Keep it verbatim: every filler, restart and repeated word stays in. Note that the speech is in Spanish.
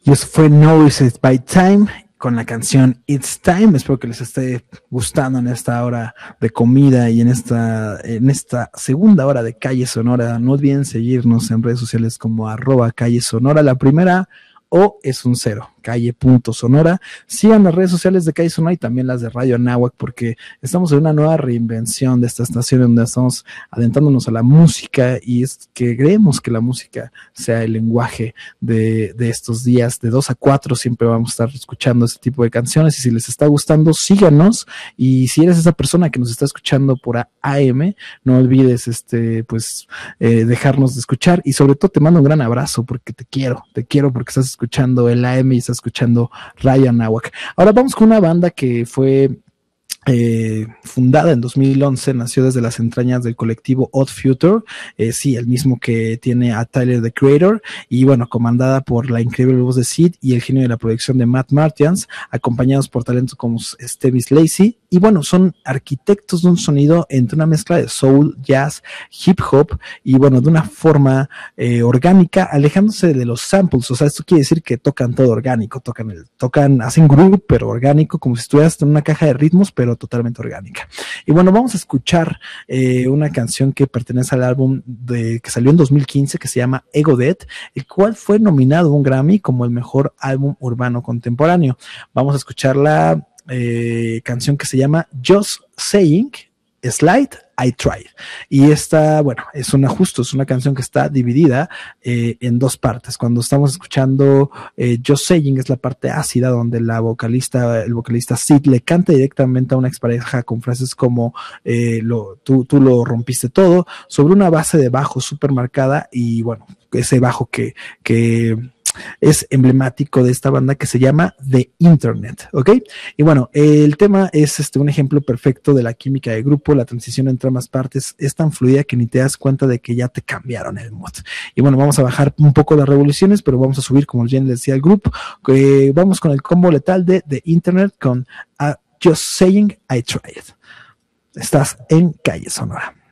Y eso fue Noises by Time con la canción It's Time. Espero que les esté gustando en esta hora de comida y en esta, en esta segunda hora de Calle Sonora. No olviden seguirnos en redes sociales como arroba Calle Sonora. La primera O es un cero, calle.sonora. Sigan las redes sociales de Calle Sonora y también las de Radio Anáhuac, porque estamos en una nueva reinvención de esta estación donde estamos adentrándonos a la música, y es que creemos que la música sea el lenguaje de, de estos días. De dos a cuatro siempre vamos a estar escuchando este tipo de canciones, y si les está gustando, síganos. Y si eres esa persona que nos está escuchando por A M, no olvides este pues eh, dejarnos de escuchar, y sobre todo te mando un gran abrazo porque te quiero, te quiero porque estás escuchando el A M y estás escuchando Radio Anáhuac. Ahora vamos con una banda que fue Eh, fundada en dos mil once, nació desde las entrañas del colectivo Odd Future, eh, sí, el mismo que tiene a Tyler, the Creator, y bueno, comandada por la increíble voz de Sid y el genio de la producción de Matt Martians, acompañados por talentos como Stevie Lacey, y bueno, son arquitectos de un sonido entre una mezcla de soul, jazz, hip hop, y bueno, de una forma eh, orgánica, alejándose de los samples. O sea, esto quiere decir que tocan todo orgánico, tocan, el, tocan hacen groove, pero orgánico, como si estuvieras en una caja de ritmos, pero totalmente orgánica. Y bueno, vamos a escuchar eh, una canción que pertenece al álbum de, que salió en dos mil quince, que se llama Ego Dead, el cual fue nominado a un Grammy como el mejor álbum urbano contemporáneo. Vamos a escuchar la eh, canción que se llama Just Saying, Slide, I Tried. Y esta, bueno, es una justo, es una canción que está dividida eh, en dos partes. Cuando estamos escuchando eh, Just Saying, es la parte ácida donde la vocalista, el vocalista Sid le canta directamente a una expareja con frases como eh, lo, tú, tú lo rompiste todo, sobre una base de bajo súper marcada, y bueno, ese bajo que, que es emblemático de esta banda, que se llama The Internet, ¿ok? Y bueno, el tema es este, un ejemplo perfecto de la química de grupo. La transición entre ambas partes es tan fluida que ni te das cuenta de que ya te cambiaron el mood. Y bueno, vamos a bajar un poco las revoluciones, pero vamos a subir, como bien les decía el grupo, que vamos con el combo letal de The Internet con uh, Just Saying I Tried. Estás en Calle Sonora.